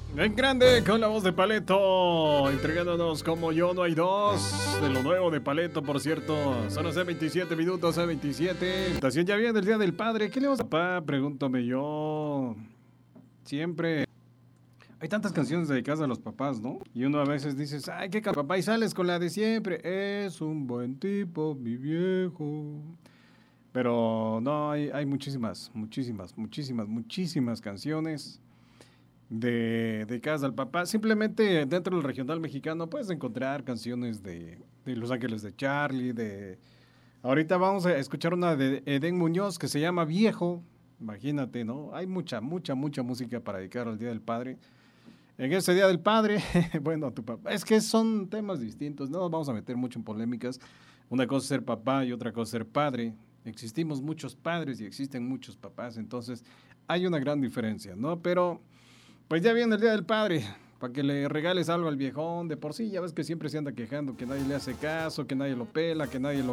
En grande con la voz de Paleto, entregándonos como yo no hay dos, de lo nuevo de Paleto, por cierto. Son las 27 minutos, 27. Estación ya viene el Día del Padre. ¿Qué le vas a papá? Pregúntame yo. Siempre hay tantas canciones dedicadas a los papás, ¿no? Y uno a veces dices, ay, qué papá, y sales con la de siempre. Es un buen tipo, mi viejo. Pero no, hay muchísimas canciones de Casa al Papá. Simplemente dentro del regional mexicano puedes encontrar canciones de Los Ángeles de Charlie, de... Ahorita vamos a escuchar una de Edén Muñoz que se llama Viejo. Imagínate, ¿no? Hay mucha música para dedicar al Día del Padre. En ese Día del Padre, bueno, tu papá, es que son temas distintos, no nos vamos a meter mucho en polémicas. Una cosa es ser papá y otra cosa es ser padre. Existimos muchos padres y existen muchos papás, entonces hay una gran diferencia, ¿no? Pero pues ya viene el Día del Padre, para que le regales algo al viejón. De por sí, ya ves que siempre se anda quejando, que nadie le hace caso, que nadie lo pela, que nadie lo